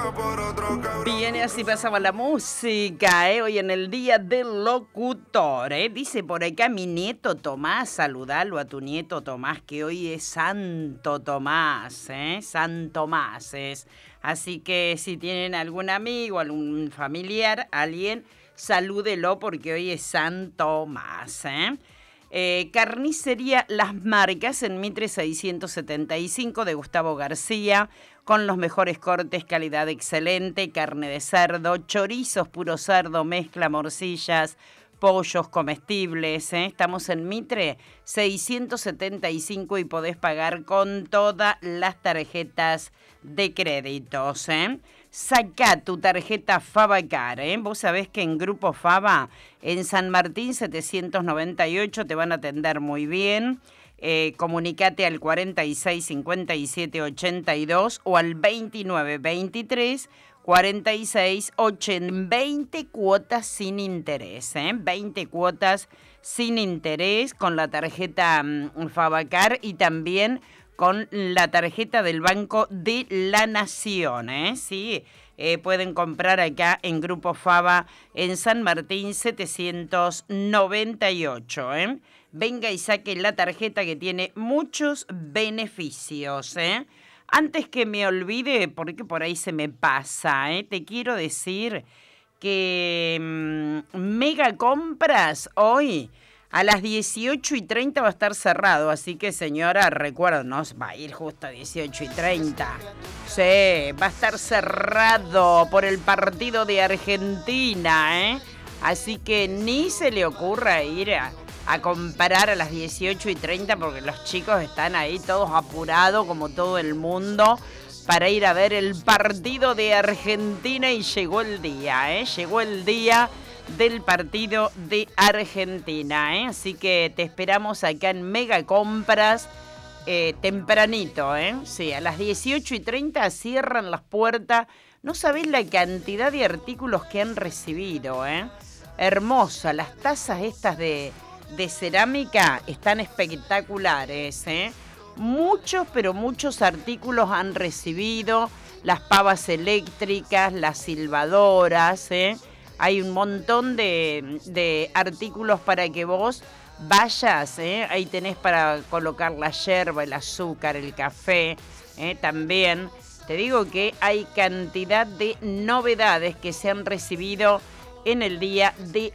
Viene así pasaba la música, hoy en el Día del Locutor, Dice por acá mi nieto Tomás, saludalo a tu nieto Tomás, que hoy es Santo Tomás, San Tomás es. Así que si tienen algún amigo, algún familiar, alguien, salúdelo porque hoy es San Tomás, Carnicería Las Marcas en Mitre 675 de Gustavo García, con los mejores cortes, calidad excelente, carne de cerdo, chorizos puro cerdo, mezcla, morcillas, pollos comestibles, Estamos en Mitre 675 y podés pagar con todas las tarjetas de créditos, Sacá tu tarjeta Favacar, Vos sabés que en Grupo Fava, en San Martín 798, te van a atender muy bien. Comunicate al 46 57 82 o al 29 23 46 80, 20 cuotas sin interés, 20 cuotas sin interés con la tarjeta Favacar y también con la tarjeta del Banco de la Nación, Sí, pueden comprar acá en Grupo Fava en San Martín 798, Venga y saque la tarjeta que tiene muchos beneficios, Antes que me olvide, porque por ahí se me pasa, te quiero decir que Mega Compras hoy a las 18:30 va a estar cerrado, así que señora, recuérdenos, va a ir justo a 18:30. Sí, va a estar cerrado por el partido de Argentina, Así que ni se le ocurra ir a comprar a las 18:30 porque los chicos están ahí todos apurados como todo el mundo para ir a ver el partido de Argentina y llegó el día, Llegó el día del partido de Argentina, Así que te esperamos acá en Mega Compras tempranito, Sí, a las 18:30 cierran las puertas. No sabés la cantidad de artículos que han recibido, Hermosa, las tazas estas de cerámica están espectaculares, Muchos, pero muchos artículos han recibido, las pavas eléctricas, las silbadoras, Hay un montón de artículos para que vos vayas, Ahí tenés para colocar la yerba, el azúcar, el café, también. Te digo que hay cantidad de novedades que se han recibido en el Día de